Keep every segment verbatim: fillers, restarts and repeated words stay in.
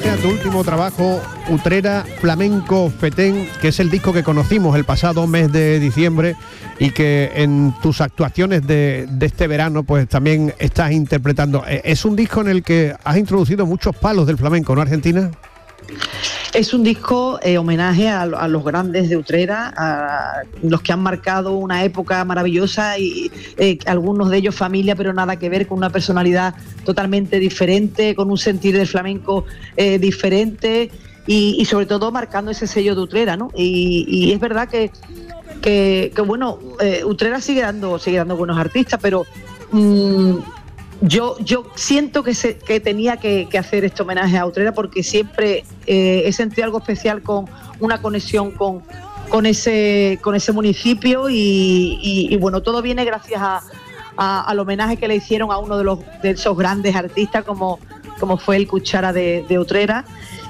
homenaje a tu último trabajo, Utrera Flamenco Fetén, que es el disco que conocimos el pasado mes de diciembre y que en tus actuaciones de, de este verano pues también estás interpretando. Es un disco en el que has introducido muchos palos del flamenco, ¿no, Argentina? Es un disco eh, homenaje a, a los grandes de Utrera, a los que han marcado una época maravillosa y eh, algunos de ellos familia, pero nada que ver, con una personalidad totalmente diferente, con un sentir del flamenco eh, diferente y, y sobre todo marcando ese sello de Utrera, ¿no? Y, y es verdad que, que, que bueno, eh, Utrera sigue dando, sigue dando buenos artistas, pero mmm, Yo, yo siento que, se, que tenía que, que hacer este homenaje a Utrera porque siempre eh, he sentido algo especial, con una conexión con, con, ese, con ese municipio y, y, y bueno, todo viene gracias a, a, al homenaje que le hicieron a uno de, los, de esos grandes artistas como, como fue el Cuchara de, de Utrera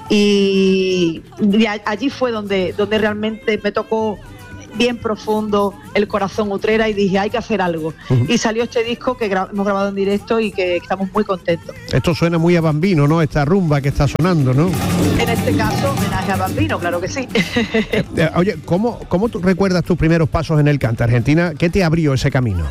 y, y a, allí fue donde, donde realmente me tocó bien profundo el corazón Utrera y dije, hay que hacer algo. Uh-huh. Y salió este disco que gra- hemos grabado en directo y que estamos muy contentos. Esto suena muy a Bambino, ¿no? Esta rumba que está sonando, ¿no? En este caso, homenaje a Bambino, claro que sí. eh, eh, oye, ¿cómo, ¿cómo tú recuerdas tus primeros pasos en el cante, Argentina? ¿Qué te abrió ese camino?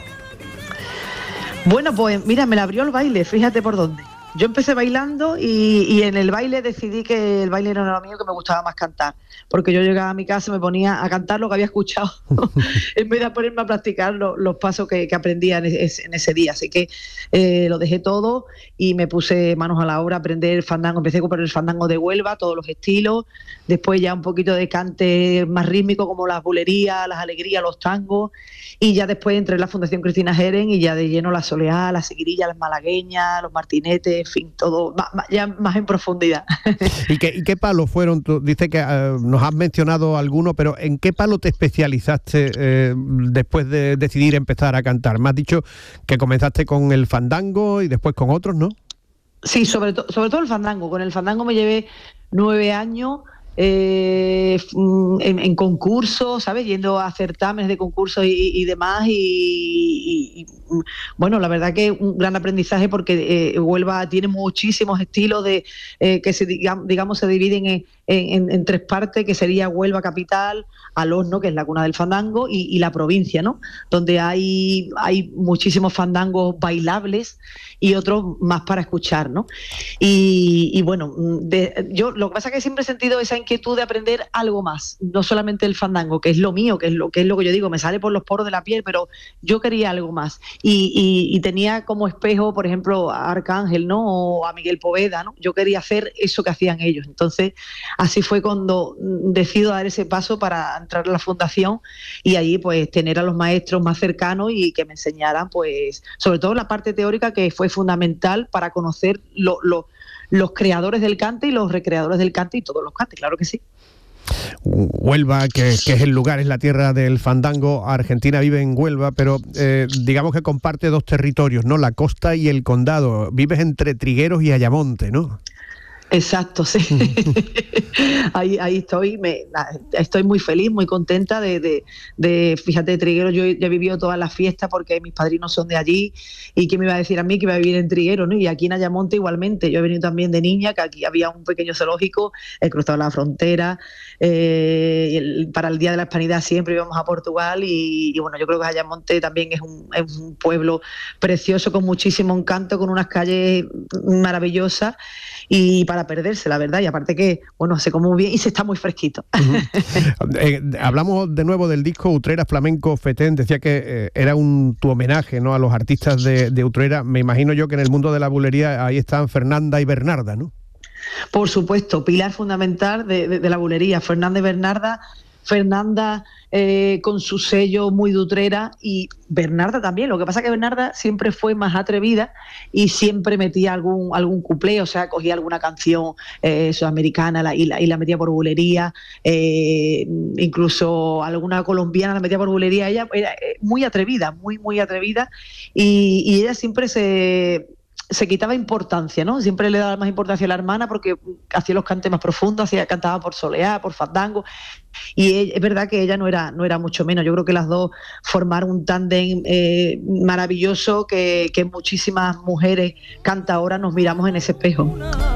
Bueno, pues mira, me la abrió el baile, fíjate por dónde. Yo empecé bailando y, y en el baile decidí que el baile no era lo mío, que me gustaba más cantar, porque yo llegaba a mi casa y me ponía a cantar lo que había escuchado en vez de ponerme a practicar lo, los pasos que, que aprendía en ese, en ese día. Así que eh, lo dejé todo y me puse manos a la obra a aprender el fandango. Empecé con el fandango de Huelva, todos los estilos, después ya un poquito de cante más rítmico como las bulerías, las alegrías, los tangos, y ya después entré en la Fundación Cristina Jeren y ya de lleno la soleá, la seguirilla, las malagueñas, los martinetes, en fin, todo más, más, ya más en profundidad. ¿Y qué, y qué palos fueron? Tú dices que uh, nos has mencionado algunos, pero ¿en qué palo te especializaste eh, después de decidir empezar a cantar? Me has dicho que comenzaste con el fandango y después con otros, ¿no? Sí, sobre, to- sobre todo el fandango. Con el fandango me llevé nueve años eh, en, en concursos, ¿sabes? Yendo a certámenes de concursos y, y demás y, y, y bueno, la verdad que un gran aprendizaje porque eh, Huelva tiene muchísimos estilos de eh, que se digamos, digamos se dividen en, en, en tres partes, que sería Huelva capital, Alosno, que es la cuna del fandango, y, y la provincia, ¿no? Donde hay, hay muchísimos fandangos bailables y otros más para escuchar, ¿no? Y, y bueno, de, yo lo que pasa es que siempre he sentido esa inquietud de aprender algo más, no solamente el fandango, que es lo mío, que es lo que es lo que yo digo, me sale por los poros de la piel, pero yo quería algo más. Y, y, y tenía como espejo, por ejemplo, a Arcángel, ¿no? O a Miguel Poveda, ¿no? Yo quería hacer eso que hacían ellos. Entonces, así fue cuando decido dar ese paso para entrar a la fundación y allí pues tener a los maestros más cercanos y que me enseñaran pues sobre todo la parte teórica, que fue fundamental para conocer lo, lo, los creadores del cante y los recreadores del cante y todos los cantes, claro que sí. Huelva, que, que es el lugar, es la tierra del fandango. Argentina vive en Huelva, pero eh, digamos que comparte dos territorios, ¿no? La costa y el condado. Vives entre Trigueros y Ayamonte, ¿no? Exacto, sí. ahí, ahí estoy, me, estoy muy feliz, muy contenta de, de, de fíjate, Trigueros, yo, yo he vivido todas las fiestas porque mis padrinos son de allí, y quién me iba a decir a mí que iba a vivir en Trigueros, ¿no? Y aquí en Ayamonte igualmente, yo he venido también de niña, que aquí había un pequeño zoológico, he cruzado la frontera, eh, el, para el Día de la Hispanidad siempre íbamos a Portugal y, y bueno, yo creo que Ayamonte también es un, es un pueblo precioso, con muchísimo encanto, con unas calles maravillosas y para perderse, la verdad, y aparte que, bueno, se come muy bien y se está muy fresquito. Uh-huh. eh, hablamos de nuevo del disco Utrera Flamenco Fetén. Decía que eh, era un tu homenaje, ¿no?, a los artistas de, de Utrera. Me imagino yo que en el mundo de la bulería ahí están Fernanda y Bernarda, ¿no? Por supuesto, pilar fundamental de, de, de la bulería, Fernanda y Bernarda. Fernanda eh, con su sello muy de Utrera y Bernarda también. Lo que pasa es que Bernarda siempre fue más atrevida y siempre metía algún algún cuplé, o sea, cogía alguna canción eh, sudamericana la, y, la, y la metía por bulería, eh, incluso alguna colombiana la metía por bulería. Ella era muy atrevida, muy, muy atrevida y, y ella siempre se... se quitaba importancia, ¿no? Siempre le daba más importancia a la hermana porque hacía los cantes más profundos, hacía, cantaba por soleá, por fandango, y ella, es verdad que ella no era, no era mucho menos. Yo creo que las dos formaron un tándem eh, maravilloso que, que muchísimas mujeres cantadoras nos miramos en ese espejo.